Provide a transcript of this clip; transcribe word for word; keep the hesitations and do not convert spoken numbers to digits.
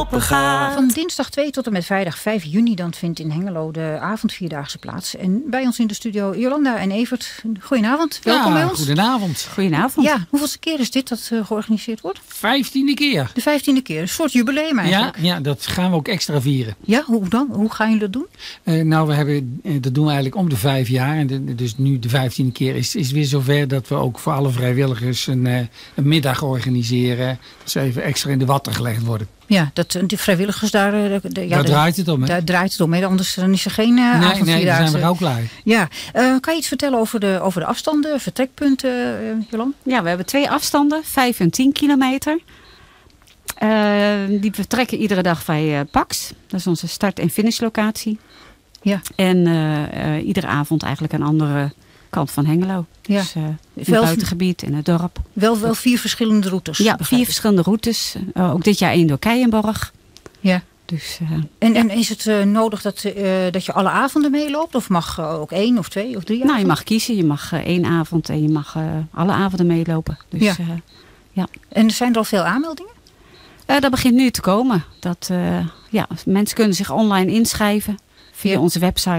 open gaat. Van dinsdag twee tot en met vrijdag vijf juni dan vindt in Hengelo de avondvierdaagse plaats. En bij ons in de studio Jolanda en Evert. Goedenavond, welkom ja, bij ons. Goedenavond. Goedenavond. Ja, hoeveelste keer is dit dat uh, georganiseerd wordt? Vijftiende keer. De vijftiende keer, een soort jubileum eigenlijk. Ja, ja, dat gaan we ook extra vieren. Ja, hoe dan? Hoe gaan jullie dat doen? Uh, nou, we hebben, uh, dat doen we eigenlijk om de vijf jaar. En de, dus nu de vijftiende keer is, is weer zover dat we ook voor alle vrijwilligers een, uh, een middag organiseren. Dat ze even extra in de watten gelegd worden. Ja, dat, de vrijwilligers daar... De, de, ja, daar de, draait het om, hè? Daar draait het om, hè? Anders dan is er geen uh, Nee, avondvierdaagse. nee, dan zijn we ook klaar. Ja, uh, kan je iets vertellen over de, over de afstanden, vertrekpunten, uh, Jolanda? Ja, we hebben twee afstanden, vijf en tien kilometer. Uh, die vertrekken iedere dag bij uh, Pax. Dat is onze start- en finishlocatie. Ja. En uh, uh, iedere avond eigenlijk een andere kant van Hengelo. Ja. Dus uh, in het Wel- buitengebied, in het dorp. Wel, wel vier verschillende routes. Ja, begrijp vier ik. verschillende routes. Uh, ook dit jaar één door Keienborg. Ja. Dus, uh, En, en is het uh, nodig dat, uh, dat je alle avonden meeloopt? Of mag uh, ook één of twee of drie nou, je avonden? mag kiezen. Je mag uh, één avond en je mag uh, alle avonden meelopen. Dus, Ja. uh, ja. En zijn er al veel aanmeldingen? Uh, dat begint nu te komen. Dat, uh, ja, mensen kunnen zich online inschrijven via Ja. onze website.